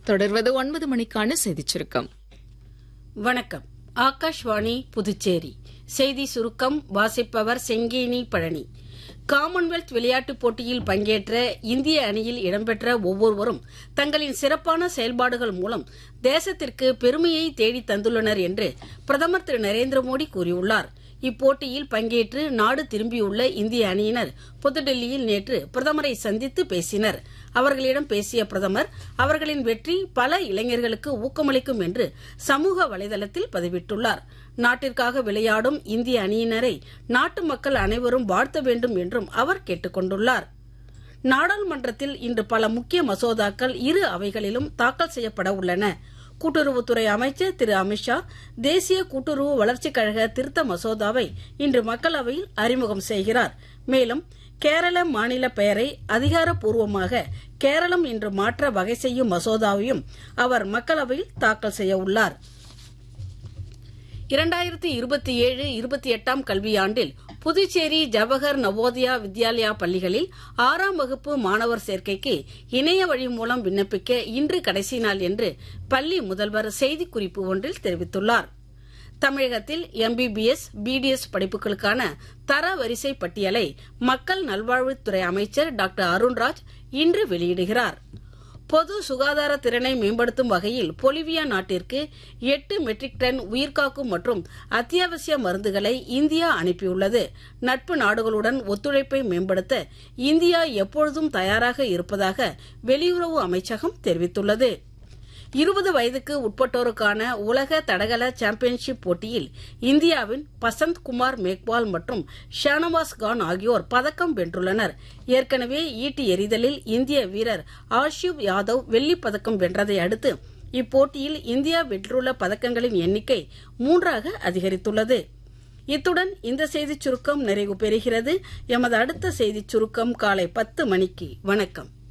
தொடர்வது 9 மணிக்கான செய்திச் சுருக்கம். வணக்கம். ஆகாஷ்வாணி புதுச்சேரி செய்தி சுருக்கம் வாசிப்பவர் செங்கேனி பழனி. காமன்வெல்த் விளையாட்டுப் போட்டியில் பங்கேற்ற இந்திய அணியில் இடம்பெற்ற ஒவ்வொருவரும் தங்களின் சிறப்பான செயல்பாடுகள் மூலம் தேசத்திற்கு பெருமையை தேடித் தந்துள்ளனர் என்று பிரதமர் திரு நரேந்திர மோடி கூறியுள்ளார். இப்போட்டியில் பங்கேற்று நாடு திரும்பியுள்ள இந்திய அணியினர் புதுடெல்லியில் நேற்று பிரதமரை சந்தித்து பேசினர். அவர்களிடம் பேசிய பிரதமர் அவர்களின் வெற்றி பல இளைஞர்களுக்கு ஊக்கமளிக்கும் என்று சமூக வலைதளத்தில் பதிவிட்டுள்ளார். நாட்டிற்காக விளையாடும் இந்திய அணியினரை நாட்டு மக்கள் அனைவரும் வாழ்த்த வேண்டும் என்றும் அவர் கேட்டுக் கொண்டுள்ளார். நாடாளுமன்றத்தில் இன்று பல முக்கிய மசோதாக்கள் இரு அவைகளிலும் தாக்கல் செய்யப்பட உள்ளன. கூட்டுறவுத்துறை அமைச்சர் திரு அமித்ஷா தேசிய கூட்டுறவு வளர்ச்சிக் கழக திருத்த மசோதாவை இன்று மக்களவையில் அறிமுகம் செய்கிறார். மேலும் கேரள மாநில பெயரை அதிகாரப்பூர்வமாக கேரளம் என்று மாற்ற வகை செய்யும் மசோதாவையும் அவர் மக்களவையில் தாக்கல் செய்ய உள்ளார். 2027-28 கல்வியாண்டில் புதுச்சேரி ஜவஹர் நவோதயா வித்யாலயா பள்ளிகளில் 6ஆம் வகுப்பு மாணவர் சேர்க்கைக்கு இணைய வழி மூலம் விண்ணப்பிக்க இன்று கடைசி நாள் என்று பள்ளி முதல்வர் செய்திக்குறிப்பு ஒன்றில் தெரிவித்துள்ளார். தமிழகத்தில் MBBS, BDS படிப்புகளுக்கான தரவரிசை பட்டியலை மக்கள் நல்வாழ்வுத்துறை அமைச்சர் டாக்டர் அருண்ராஜ் இன்று வெளியிடுகிறார். பொது சுகாதார திறனை மேம்படுத்தும் வகையில் பொலிவியா நாட்டிற்கு 8 மெட்ரிக் டன் உயிர்காக்கும் மற்றும் அத்தியாவசிய மருந்துகளை இந்தியா அனுப்பியுள்ளது. நட்பு நாடுகளுடன் ஒத்துழைப்பை மேம்படுத்த இந்தியா எப்பொழுதும் தயாராக இருப்பதாக வெளியுறவு அமைச்சகம் தெரிவித்துள்ளது. 20 வயதுக்கு உட்பட்டோருக்கான உலக தடகள சாம்பியன்ஷிப் போட்டியில் இந்தியாவின் பசந்த் குமார் மேக்வால் மற்றும் ஷானவாஸ் கான் ஆகியோர் பதக்கம் வென்றுள்ளனர். ஏற்கனவே ஈட்டி எறிதலில் இந்திய வீரர் ஆஷிவ் யாதவ் வெள்ளிப் பதக்கம் வென்றதை அடுத்து இப்போட்டியில் இந்தியா வென்றுள்ள பதக்கங்களின் எண்ணிக்கை 3ஆக அதிகரித்துள்ளது. இத்துடன் இந்த செய்திச் சுருக்கம் நிறைவு பெறுகிறது. எமது அடுத்த செய்திச் சுருக்கம் காலை 10 மணிக்கு. வணக்கம்.